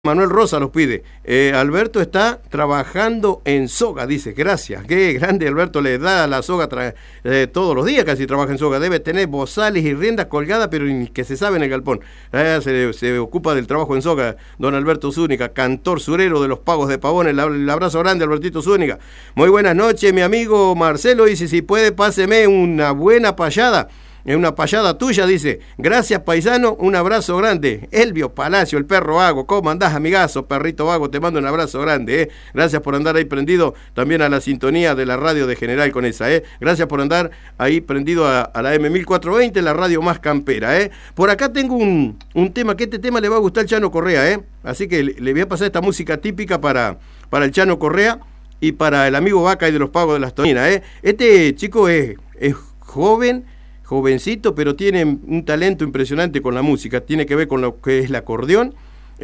Manuel Rosa los pide. Alberto está trabajando en soga, dice. Gracias. Qué grande Alberto, le da la soga todos los días, casi trabaja en soga. Debe tener bozales y riendas colgadas, pero ni que se sabe en el galpón. Se ocupa del trabajo en soga, don Alberto Zúñiga, cantor surero de los Pagos de Pavón. El abrazo grande, Albertito Zúñiga. Muy buenas noches, mi amigo Marcelo. Dice, si puede, páseme una buena payada. Es una payada tuya, dice. Gracias, paisano, un abrazo grande. Elvio Palacio, el perro vago. ¿Cómo andás, amigazo, perrito vago? Te mando un abrazo grande, Gracias por andar ahí prendido también a la sintonía de la radio de General con esa, Gracias por andar ahí prendido a la M1420, la radio más campera, Por acá tengo un tema, que este tema le va a gustar al Chano Correa, Así que le voy a pasar esta música típica para el Chano Correa y para el amigo Vaca y de los Pagos de las Toninas, Este chico es jovencito, pero tiene un talento impresionante con la música, tiene que ver con lo que es el acordeón,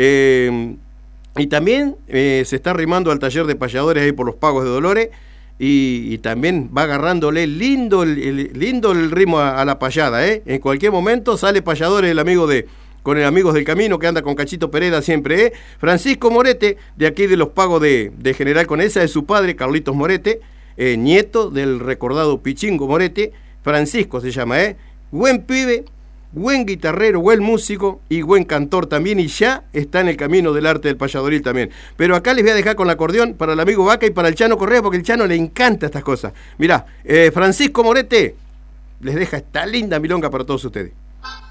y también se está arrimando al taller de payadores ahí por los Pagos de Dolores, y también va agarrándole lindo el ritmo a la payada, En cualquier momento sale payadores con el Amigos del Camino, que anda con Cachito Pereda siempre, Francisco Morete, de aquí de los Pagos de General Conesa, es su padre, Carlitos Morete, nieto del recordado Pichingo Morete. Francisco se llama, Buen pibe, buen guitarrero, buen músico y buen cantor también, y ya está en el camino del arte del payadoril también. Pero acá les voy a dejar con el acordeón para el amigo Vaca y para el Chano Correa, porque el Chano le encanta estas cosas. Mirá, Francisco Morete les deja esta linda milonga para todos ustedes.